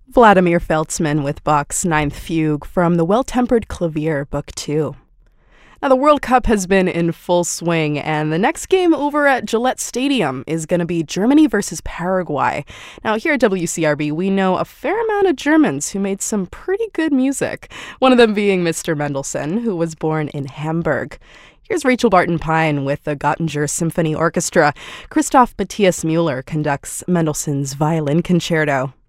Vladimir Feltzman with Bach's Ninth Fugue from the Well-Tempered Clavier, Book 2. Now, the World Cup has been in full swing, and the next game over at Gillette Stadium is going to be Germany versus Paraguay. Now, here at WCRB, we know a fair amount of Germans who made some pretty good music, one of them being Mr. Mendelssohn, who was born in Hamburg. Here's Rachel Barton Pine with the Göttinger Symphony Orchestra. Christoph Matthias Müller conducts Mendelssohn's Violin Concerto.